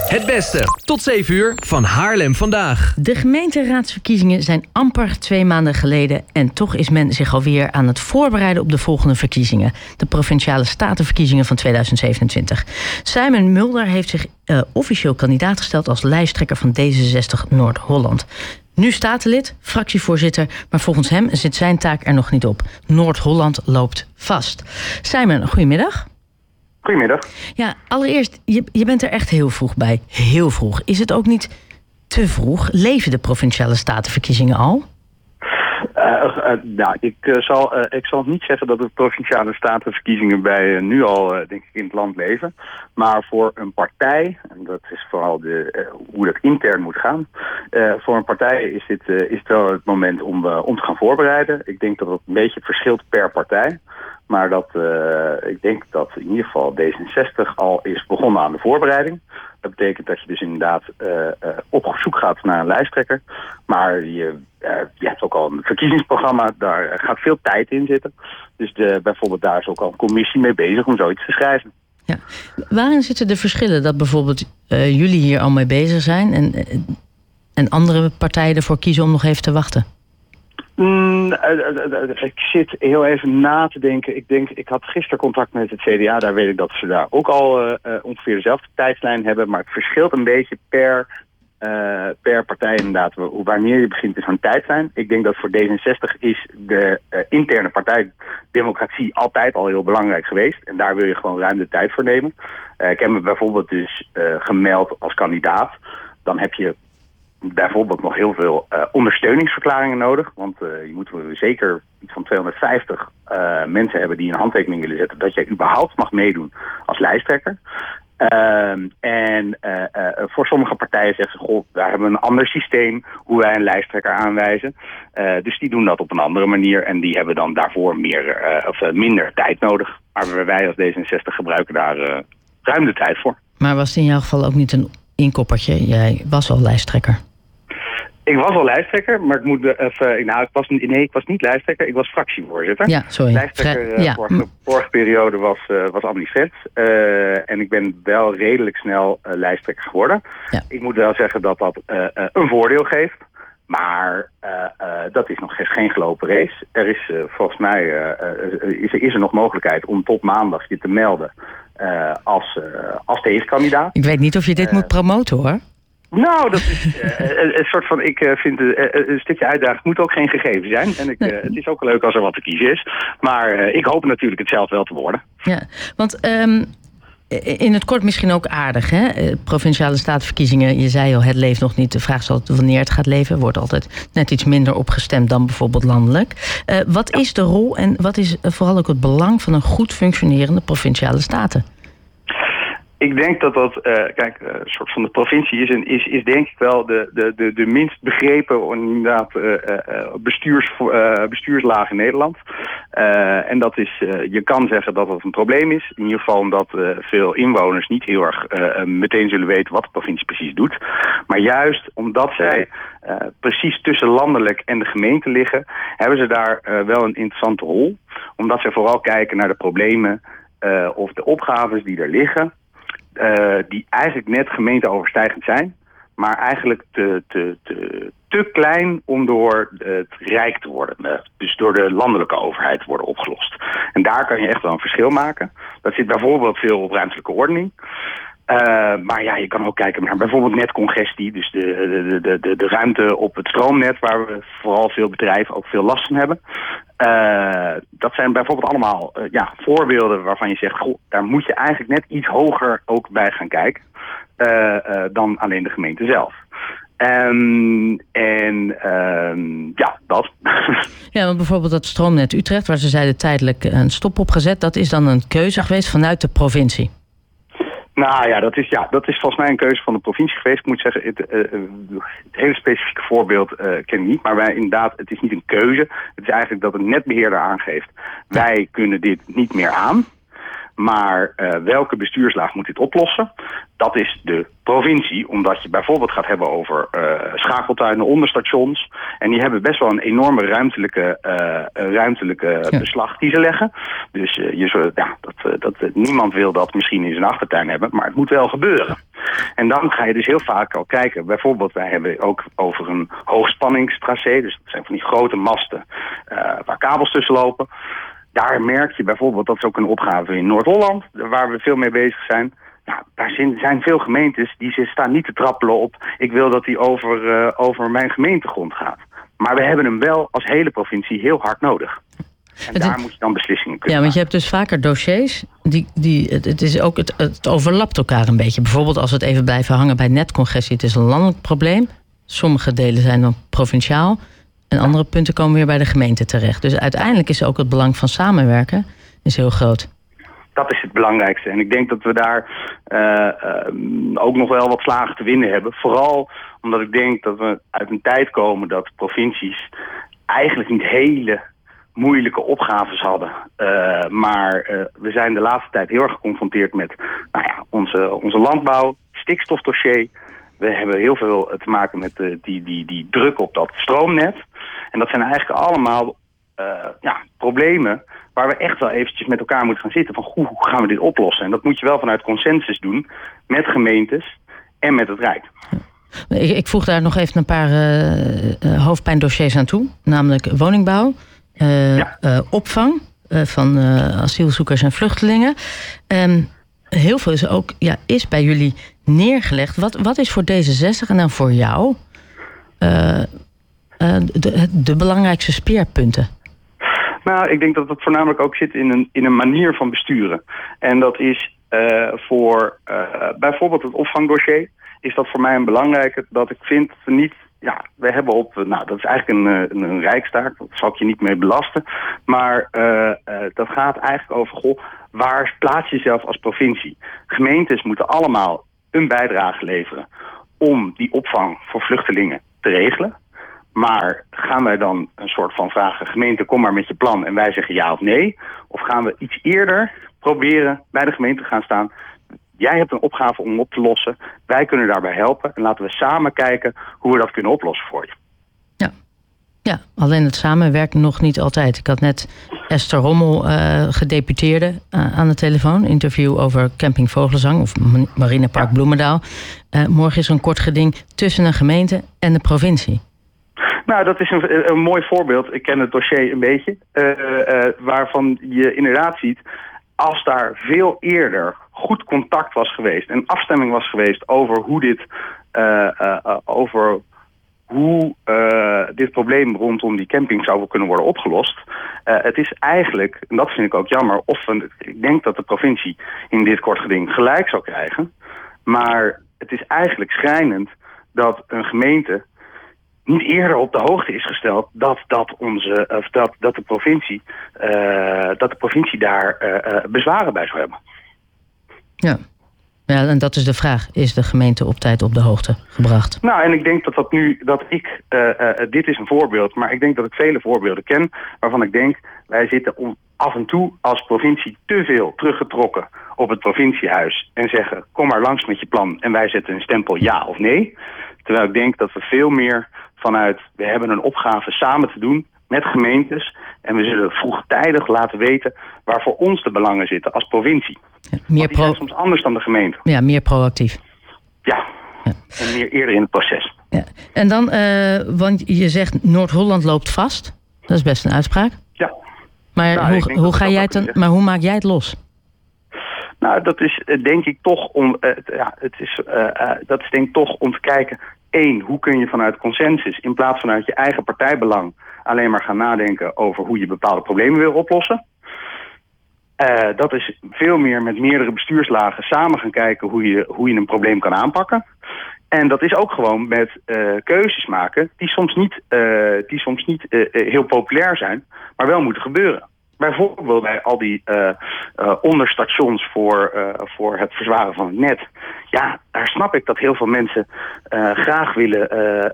Het beste. Tot 7 uur van Haarlem vandaag. De gemeenteraadsverkiezingen zijn amper 2 maanden geleden en toch is men zich alweer aan het voorbereiden op de volgende verkiezingen. De Provinciale Statenverkiezingen van 2027. Simon Mulder heeft zich officieel kandidaat gesteld als lijsttrekker van D66 Noord-Holland. Nu statenlid, fractievoorzitter, maar volgens hem zit zijn taak er nog niet op. Noord-Holland loopt vast. Simon, goedemiddag. Goedemiddag. Ja, allereerst, je bent er echt heel vroeg bij. Heel vroeg. Is het ook niet te vroeg? Leven de Provinciale Statenverkiezingen al? Ik zal niet zeggen dat de Provinciale Statenverkiezingen bij nu al denk ik in het land leven. Maar voor een partij, en dat is vooral hoe dat intern moet gaan. Voor een partij is het wel het moment om te gaan voorbereiden. Ik denk dat het een beetje verschilt per partij. Maar ik denk dat in ieder geval D66 al is begonnen aan de voorbereiding. Dat betekent dat je dus inderdaad op zoek gaat naar een lijsttrekker. Maar je hebt ook al een verkiezingsprogramma, daar gaat veel tijd in zitten. Dus bijvoorbeeld daar is ook al een commissie mee bezig om zoiets te schrijven. Ja. Waarin zitten de verschillen dat bijvoorbeeld jullie hier al mee bezig zijn en andere partijen ervoor kiezen om nog even te wachten? Ik zit heel even na te denken. Ik had gisteren contact met het CDA. Daar weet ik dat ze daar ook al ongeveer dezelfde tijdslijn hebben. Maar het verschilt een beetje per partij inderdaad. Wanneer je begint is zo'n tijdslijn. Ik denk dat voor D66 is de interne partijdemocratie altijd al heel belangrijk geweest. En daar wil je gewoon ruim de tijd voor nemen. Ik heb me bijvoorbeeld dus gemeld als kandidaat. Dan heb je bijvoorbeeld nog heel veel ondersteuningsverklaringen nodig. Want je moet zeker iets van 250 mensen hebben die een handtekening willen zetten dat jij überhaupt mag meedoen als lijsttrekker. Voor sommige partijen zeggen ze, daar hebben we een ander systeem hoe wij een lijsttrekker aanwijzen. Dus die doen dat op een andere manier en die hebben dan daarvoor minder tijd nodig. Maar wij als D66 gebruiken daar ruim de tijd voor. Maar was het in jouw geval ook niet een inkoppertje? Jij was al lijsttrekker. Ik was al lijsttrekker, maar ik moet even... ik was niet lijsttrekker, ik was fractievoorzitter. Ja, sorry. Lijsttrekker vorige periode was Annie Frets. En ik ben wel redelijk snel lijsttrekker geworden. Ja. Ik moet wel zeggen dat dat een voordeel geeft. Maar dat is nog geen gelopen race. Er is volgens mij is er nog mogelijkheid om tot maandag je te melden als tegenkandidaat. Ik weet niet of je dit moet promoten, hoor. Nou, dat is een soort van... Ik vind een stukje uitdaging moet ook geen gegeven zijn. En het is ook leuk als er wat te kiezen is. Maar ik hoop natuurlijk het zelf wel te worden. Ja, want in het kort misschien ook aardig, hè? Provinciale statenverkiezingen, je zei al, het leeft nog niet. De vraag is altijd wanneer het gaat leven. Wordt altijd net iets minder opgestemd dan bijvoorbeeld landelijk. Wat is de rol en wat is vooral ook het belang van een goed functionerende provinciale staten? Ik denk dat een soort van de provincie is denk ik wel de minst begrepen inderdaad bestuurslaag in Nederland. En dat is, je kan zeggen dat het een probleem is. In ieder geval omdat veel inwoners niet heel erg meteen zullen weten wat de provincie precies doet. Maar juist omdat zij precies tussen landelijk en de gemeente liggen, hebben ze daar wel een interessante rol. Omdat ze vooral kijken naar de problemen of de opgaves die er liggen. Die eigenlijk net gemeenteoverstijgend zijn, maar eigenlijk te klein om door het Rijk te worden. Dus door de landelijke overheid te worden opgelost. En daar kan je echt wel een verschil maken. Dat zit bijvoorbeeld veel op ruimtelijke ordening. Maar ja, je kan ook kijken naar bijvoorbeeld netcongestie. Dus de ruimte op het stroomnet waar we vooral veel bedrijven ook veel last van hebben. Dat zijn bijvoorbeeld allemaal voorbeelden waarvan je zegt, daar moet je eigenlijk net iets hoger ook bij gaan kijken dan alleen de gemeente zelf. Dat. Ja, want bijvoorbeeld dat stroomnet Utrecht, waar ze zeiden tijdelijk een stop op gezet, dat is dan een keuze geweest vanuit de provincie. Nou ja, dat is volgens mij een keuze van de provincie geweest. Ik moet zeggen, het hele specifieke voorbeeld ken ik niet. Maar het is niet een keuze. Het is eigenlijk dat een netbeheerder aangeeft, wij kunnen dit niet meer aan. Maar welke bestuurslaag moet dit oplossen? Dat is de provincie, omdat je bijvoorbeeld gaat hebben over schakeltuinen, onderstations. En die hebben best wel een enorme ruimtelijke beslag die ze leggen. Dus niemand wil dat misschien in zijn achtertuin hebben, maar het moet wel gebeuren. En dan ga je dus heel vaak al kijken. Bijvoorbeeld, wij hebben ook over een hoogspanningstracé. Dus dat zijn van die grote masten waar kabels tussen lopen. Daar merk je bijvoorbeeld, dat is ook een opgave in Noord-Holland, waar we veel mee bezig zijn. Nou, daar zijn veel gemeentes die staan niet te trappelen op, ik wil dat die over mijn gemeentegrond gaat. Maar we hebben hem wel als hele provincie heel hard nodig. En daar moet je dan beslissingen kunnen want je hebt dus vaker dossiers, het overlapt elkaar een beetje. Bijvoorbeeld als we het even blijven hangen bij netcongestie, het is een landelijk probleem. Sommige delen zijn dan provinciaal en andere punten komen weer bij de gemeente terecht. Dus uiteindelijk is ook het belang van samenwerken is heel groot. Dat is het belangrijkste. En ik denk dat we daar ook nog wel wat slagen te winnen hebben. Vooral omdat ik denk dat we uit een tijd komen dat provincies eigenlijk niet hele moeilijke opgaves hadden. Maar we zijn de laatste tijd heel erg geconfronteerd met onze landbouw, stikstofdossier. We hebben heel veel te maken met die druk op dat stroomnet. En dat zijn eigenlijk allemaal problemen waar we echt wel eventjes met elkaar moeten gaan zitten. Van hoe gaan we dit oplossen? En dat moet je wel vanuit consensus doen met gemeentes en met het Rijk. Ik voeg daar nog even een paar hoofdpijndossiers aan toe. Namelijk woningbouw, opvang van asielzoekers en vluchtelingen. Heel veel is bij jullie neergelegd. Wat is voor D66 en dan voor jou de belangrijkste speerpunten? Nou, ik denk dat het voornamelijk ook zit in een manier van besturen. En dat is voor bijvoorbeeld het opvangdossier, is dat voor mij een belangrijke, dat ik vind dat we niet, we hebben dat is eigenlijk een rijkstaak, dat zal ik je niet mee belasten. Maar dat gaat eigenlijk over, waar plaats je jezelf als provincie? Gemeentes moeten allemaal een bijdrage leveren om die opvang voor vluchtelingen te regelen. Maar gaan wij dan een soort van vragen, gemeente, kom maar met je plan en wij zeggen ja of nee? Of gaan we iets eerder proberen bij de gemeente te gaan staan? Jij hebt een opgave om op te lossen. Wij kunnen daarbij helpen. En laten we samen kijken hoe we dat kunnen oplossen voor je. Ja, alleen het samenwerken nog niet altijd. Ik had net Esther Rommel, gedeputeerde, aan de telefoon. Interview over Camping Vogelzang of Marinepark Bloemendaal. Morgen is er een kort geding tussen een gemeente en de provincie. Nou, dat is een mooi voorbeeld. Ik ken het dossier een beetje. Waarvan je inderdaad ziet, als daar veel eerder goed contact was geweest en afstemming was geweest over hoe dit probleem rondom die camping zou kunnen worden opgelost. Het is eigenlijk, en dat vind ik ook jammer, ik denk dat de provincie in dit kort geding gelijk zou krijgen. Maar het is eigenlijk schrijnend dat een gemeente niet eerder op de hoogte is gesteld dat de provincie daar bezwaren bij zou hebben. Ja, en dat is de vraag. Is de gemeente op tijd op de hoogte gebracht? Nou, en ik denk dit is een voorbeeld, maar ik denk dat ik vele voorbeelden ken waarvan ik denk, wij zitten af en toe als provincie te veel teruggetrokken op het provinciehuis en zeggen, kom maar langs met je plan en wij zetten een stempel ja of nee. Terwijl ik denk dat we veel meer we hebben een opgave samen te doen met gemeentes en we zullen vroegtijdig laten weten waar voor ons de belangen zitten als provincie. Ja, die zijn soms anders dan de gemeente. Ja, meer proactief. Ja. En meer eerder in het proces. Ja. En dan, want je zegt Noord-Holland loopt vast. Dat is best een uitspraak. Ja. Maar hoe maak jij het los? Nou, dat is denk ik toch om te kijken. 1, hoe kun je vanuit consensus, in plaats van uit je eigen partijbelang, alleen maar gaan nadenken over hoe je bepaalde problemen wil oplossen. Dat is veel meer met meerdere bestuurslagen samen gaan kijken hoe je een probleem kan aanpakken. En dat is ook gewoon met keuzes maken die soms niet heel populair zijn, maar wel moeten gebeuren. Bijvoorbeeld bij al die onderstations voor het verzwaren van het net. Ja, daar snap ik dat heel veel mensen graag willen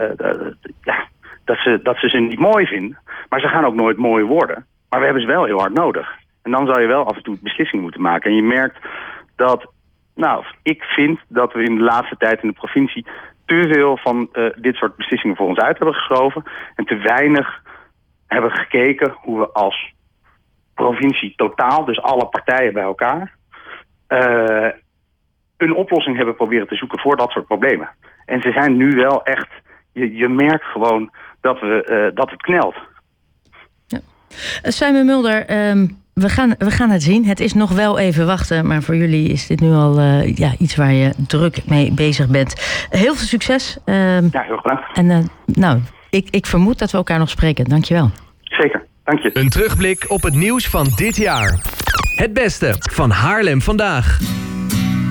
dat ze ze niet mooi vinden. Maar ze gaan ook nooit mooi worden. Maar we hebben ze wel heel hard nodig. En dan zal je wel af en toe beslissingen moeten maken. En je merkt dat, ik vind dat we in de laatste tijd in de provincie te veel van dit soort beslissingen voor ons uit hebben geschoven. En te weinig hebben gekeken hoe we als provincie totaal, dus alle partijen bij elkaar, een oplossing hebben proberen te zoeken voor dat soort problemen. En ze zijn nu wel echt... Je merkt gewoon dat het knelt. Ja. Simon Mulder, we gaan het zien. Het is nog wel even wachten, maar voor jullie is dit nu al iets waar je druk mee bezig bent. Heel veel succes. Ja, heel graag. En ik vermoed dat we elkaar nog spreken. Dankjewel. Zeker, dank je. Een terugblik op het nieuws van dit jaar. Het beste van Haarlem vandaag.